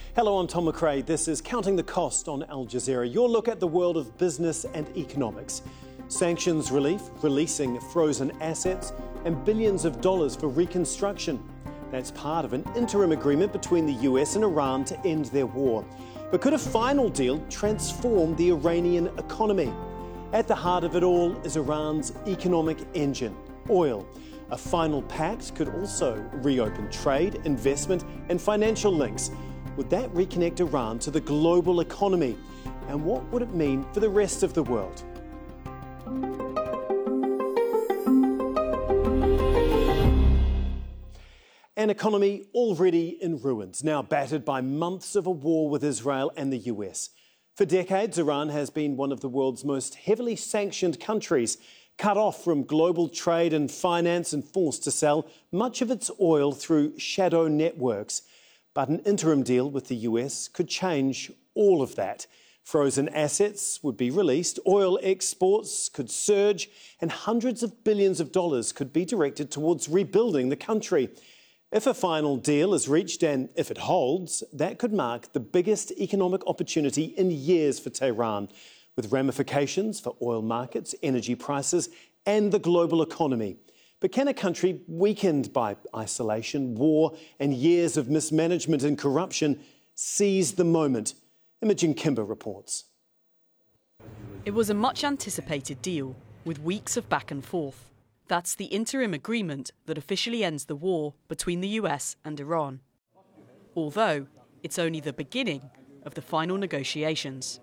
Hello, I'm Tom McRae. This is Counting the Cost on Al Jazeera, your look at the world of business and economics. Sanctions relief, releasing frozen assets, and billions of dollars for reconstruction. That's part of an interim agreement between the US and Iran to end their war. But could a final deal transform the Iranian economy? At the heart of it all is Iran's economic engine, oil. A final pact could also reopen trade, investment, and financial links. Would that reconnect Iran to the global economy? And what would it mean for the rest of the world? An economy already in ruins, now battered by months of a war with Israel and the US. For decades, Iran has been one of the world's most heavily sanctioned countries, cut off from global trade and finance and forced to sell much of its oil through shadow networks. But an interim deal with the US could change all of that. Frozen assets would be released, oil exports could surge, and hundreds of billions of dollars could be directed towards rebuilding the country. If a final deal is reached and if it holds, that could mark the biggest economic opportunity in years for Tehran, with ramifications for oil markets, energy prices, and the global economy. But can a country weakened by isolation, war, and years of mismanagement and corruption seize the moment? Imogen Kimber reports. It was a much-anticipated deal, with weeks of back and forth. That's the interim agreement that officially ends the war between the US and Iran. Although, it's only the beginning of the final negotiations.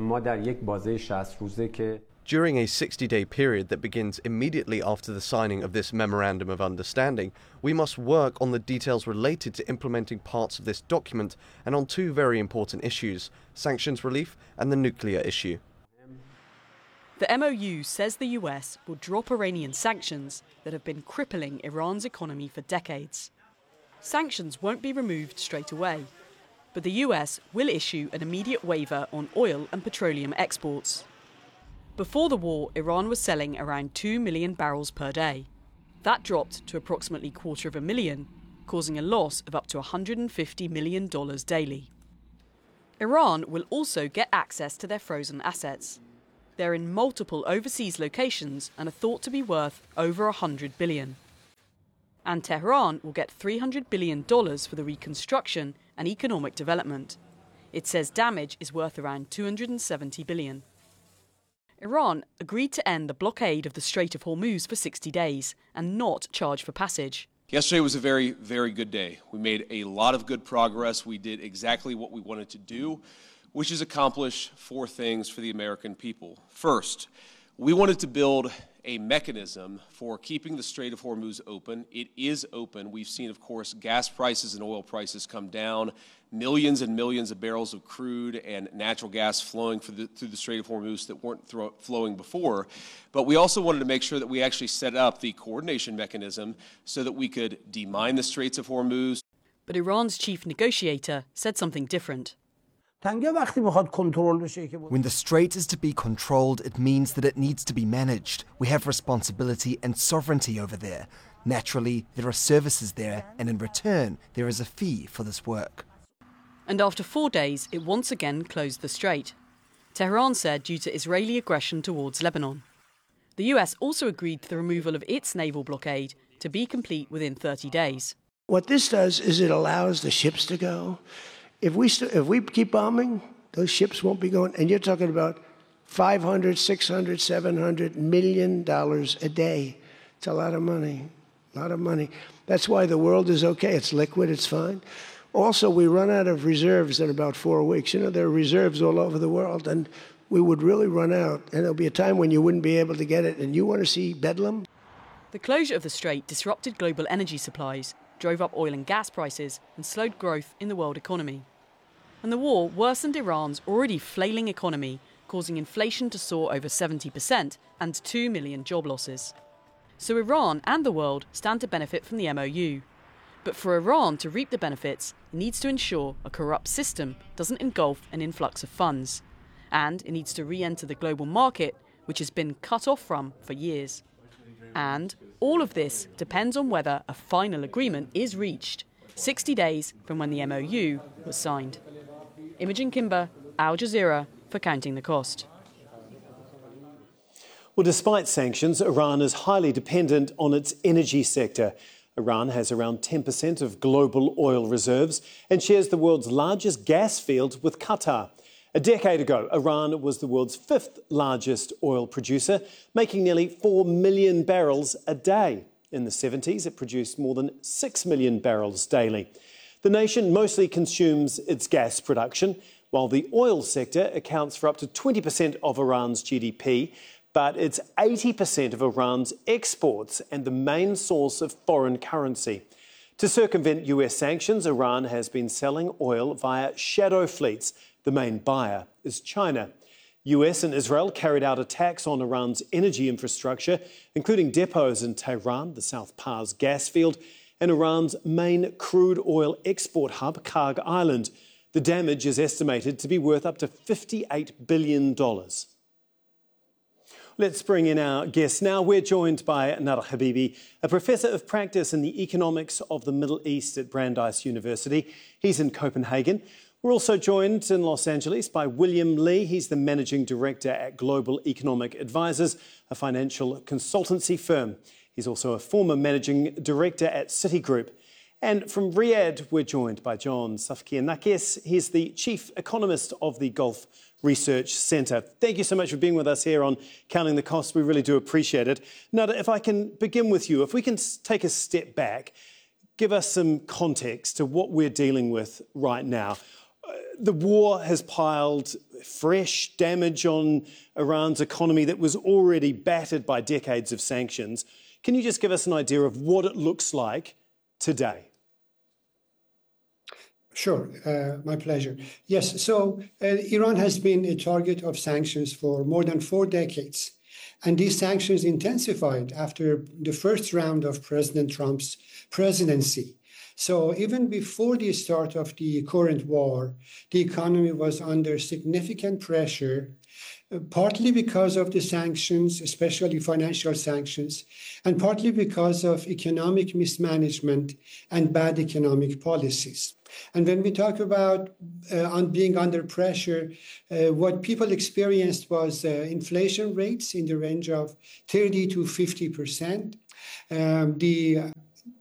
During a 60-day period that begins immediately after the signing of this Memorandum of Understanding, we must work on the details related to implementing parts of this document and on two very important issues, sanctions relief and the nuclear issue. The MOU says the US will drop Iranian sanctions that have been crippling Iran's economy for decades. Sanctions won't be removed straight away, but the US will issue an immediate waiver on oil and petroleum exports. Before the war, Iran was selling around 2 million barrels per day. That dropped to approximately 250,000, causing a loss of up to $150 million daily. Iran will also get access to their frozen assets. They're in multiple overseas locations and are thought to be worth over $100 billion. And Tehran will get $300 billion for the reconstruction and economic development. It says damage is worth around $270 billion. Iran agreed to end the blockade of the Strait of Hormuz for 60 days and not charge for passage. Yesterday was a very, very good day. We made a lot of good progress. We did exactly what we wanted to do, which is accomplish four things for the American people. First, we wanted to build a mechanism for keeping the Strait of Hormuz open. It is open. We've seen, of course, gas prices and oil prices come down, millions and millions of barrels of crude and natural gas flowing through the Strait of Hormuz that weren't flowing before. But we also wanted to make sure that we actually set up the coordination mechanism so that we could demine the Straits of Hormuz. But Iran's chief negotiator said something different. When the strait is to be controlled, it means that it needs to be managed. We have responsibility and sovereignty over there. Naturally, there are services there, and in return, there is a fee for this work. And after 4 days, it once again closed the strait. Tehran said due to Israeli aggression towards Lebanon. The US also agreed to the removal of its naval blockade to be complete within 30 days. What this does is it allows the ships to go. If we keep bombing, those ships won't be going. And you're talking about $500, $600, $700 million a day. It's a lot of money, a lot of money. That's why the world is okay. It's liquid, it's fine. Also, we run out of reserves in about 4 weeks. You know, there are reserves all over the world, and we would really run out. And there'll be a time when you wouldn't be able to get it. And you want to see bedlam? The closure of the strait disrupted global energy supplies, drove up oil and gas prices, and slowed growth in the world economy. And the war worsened Iran's already flailing economy, causing inflation to soar over 70% and 2 million job losses. So Iran and the world stand to benefit from the MOU. But for Iran to reap the benefits, it needs to ensure a corrupt system doesn't engulf an influx of funds. And it needs to re-enter the global market, which has been cut off from for years. And all of this depends on whether a final agreement is reached, 60 days from when the MOU was signed. Imogen Kimber, Al Jazeera, for Counting the Cost. Well, despite sanctions, Iran is highly dependent on its energy sector. Iran has around 10% of global oil reserves and shares the world's largest gas field with Qatar. A decade ago, Iran was the world's fifth largest oil producer, making nearly 4 million barrels a day. In the 70s, it produced more than 6 million barrels daily. The nation mostly consumes its gas production, while the oil sector accounts for up to 20% of Iran's GDP. But it's 80% of Iran's exports and the main source of foreign currency. To circumvent US sanctions, Iran has been selling oil via shadow fleets. The main buyer is China. US and Israel carried out attacks on Iran's energy infrastructure, including depots in Tehran, the South Pars gas field, and Iran's main crude oil export hub, Karg Island. The damage is estimated to be worth up to $58 billion. Let's bring in our guests now. We're joined by Nader Habibi, a professor of practice in the economics of the Middle East at Brandeis University. He's in Copenhagen. We're also joined in Los Angeles by William Lee. He's the managing director at Global Economic Advisors, a financial consultancy firm. He's also a former managing director at Citigroup. And from Riyadh, we're joined by John Safkianakis. He's the chief economist of the Gulf Research Centre. Thank you so much for being with us here on Counting the Costs. We really do appreciate it. Nader, if I can begin with you, if we can take a step back, give us some context to what we're dealing with right now. The war has piled fresh damage on Iran's economy that was already battered by decades of sanctions. Can you just give us an idea of what it looks like today? Sure, my pleasure. Yes, so Iran has been a target of sanctions for more than 4 decades. And these sanctions intensified after the first round of President Trump's presidency. So even before the start of the current war, the economy was under significant pressure, partly because of the sanctions, especially financial sanctions, and partly because of economic mismanagement and bad economic policies. And when we talk about being under pressure, what people experienced was inflation rates in the range of 30 to 50%. The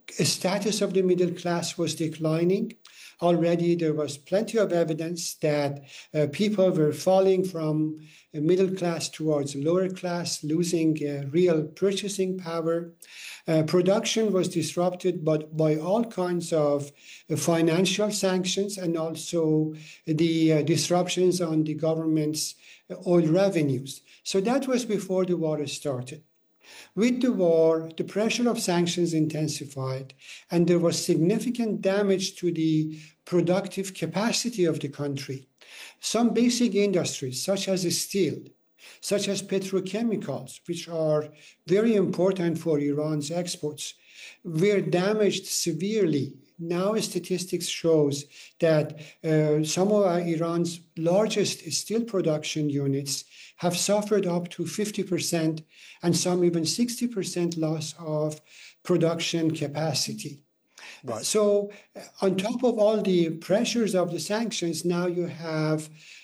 status of the middle class was declining. Already there was plenty of evidence that people were falling from middle class towards lower class, losing real purchasing power. Production was disrupted by all kinds of financial sanctions and also the disruptions on the government's oil revenues. So that was before the war started. With the war, the pressure of sanctions intensified, and there was significant damage to the productive capacity of the country. Some basic industries, such as steel, such as petrochemicals, which are very important for Iran's exports, were damaged severely. Now statistics shows that some of Iran's largest steel production units have suffered up to 50% and some even 60% loss of production capacity. Right. So on top of all the pressures of the sanctions, now you have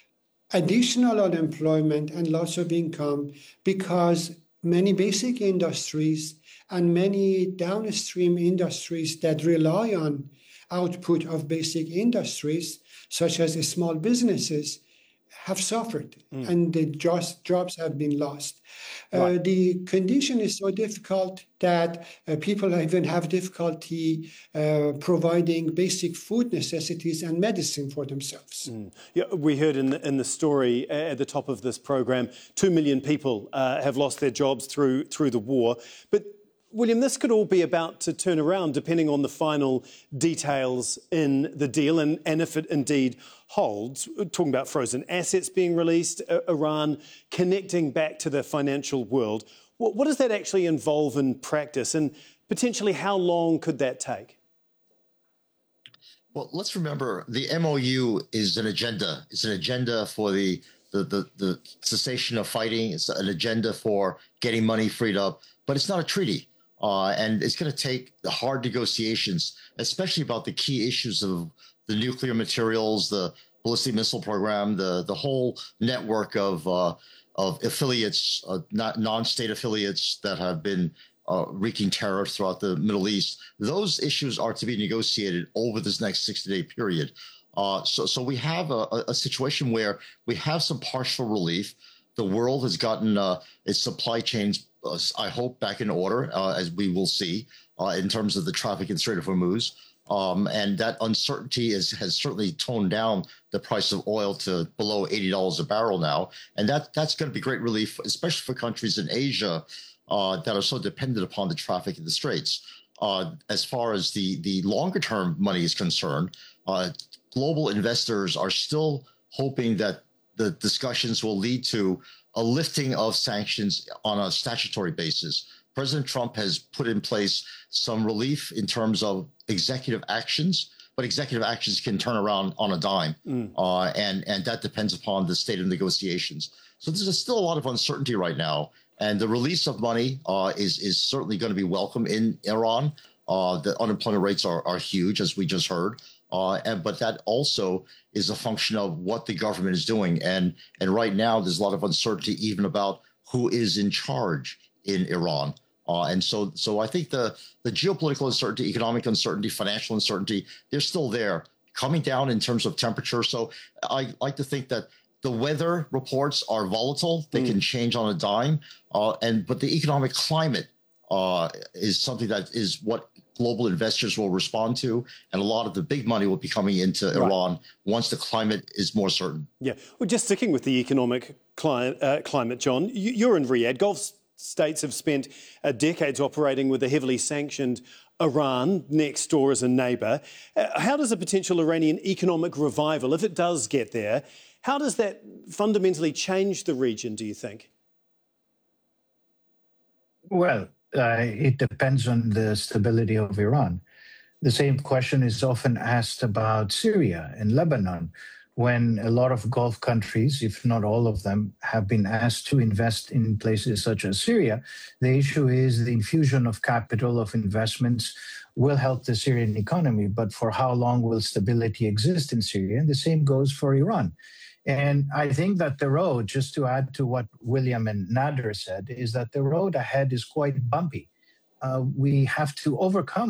additional unemployment and loss of income because many basic industries and many downstream industries that rely on output of basic industries, such as small businesses, have suffered and the jobs have been lost. Right. The condition is so difficult that people even have difficulty providing basic food necessities and medicine for themselves. Yeah, we heard in the story at the top of this program, 2 million people have lost their jobs through the war. But William, this could all be about to turn around depending on the final details in the deal and if it indeed holds. We're talking about frozen assets being released, Iran connecting back to the financial world. What does that actually involve in practice, and potentially how long could that take? Well, let's remember the MOU is an agenda. It's an agenda for the cessation of fighting. It's an agenda for getting money freed up, but it's not a treaty. And it's going to take hard negotiations, especially about the key issues of the nuclear materials, the ballistic missile program, the whole network of affiliates, non-state affiliates that have been wreaking terror throughout the Middle East. Those issues are to be negotiated over this next 60-day period. So we have a situation where we have some partial relief. The world has gotten its supply chains, I hope, back in order, as we will see, in terms of the traffic in Strait of Hormuz. And that uncertainty has certainly toned down the price of oil to below $80 a barrel now. And that's going to be great relief, especially for countries in Asia that are so dependent upon the traffic in the Straits. As far as the longer-term money is concerned, global investors are still hoping that the discussions will lead to a lifting of sanctions on a statutory basis. President Trump has put in place some relief in terms of executive actions, but executive actions can turn around on a dime, and that depends upon the state of negotiations. So there's still a lot of uncertainty right now, and the release of money is certainly going to be welcome in Iran. The unemployment rates are huge, as we just heard, but that also is a function of what the government is doing, and right now there's a lot of uncertainty even about who is in charge in Iran. And so I think the geopolitical uncertainty, economic uncertainty, financial uncertainty, they're still there, coming down in terms of temperature. So I like to think that the weather reports are volatile. They can change on a dime. But the economic climate is something that is what global investors will respond to. And a lot of the big money will be coming into Iran once the climate is more certain. Yeah. Well, just sticking with the economic climate, John, you're in Riyadh. Gulf states have spent decades operating with a heavily sanctioned Iran next door as a neighbour. How does a potential Iranian economic revival, if it does get there, how does that fundamentally change the region, do you think? Well, it depends on the stability of Iran. The same question is often asked about Syria and Lebanon, when a lot of Gulf countries, if not all of them, have been asked to invest in places such as Syria. The issue is the infusion of capital, of investments, will help the Syrian economy, but for how long will stability exist in Syria? And the same goes for Iran. And I think that the road, just to add to what William and Nader said, is that the road ahead is quite bumpy. We have to overcome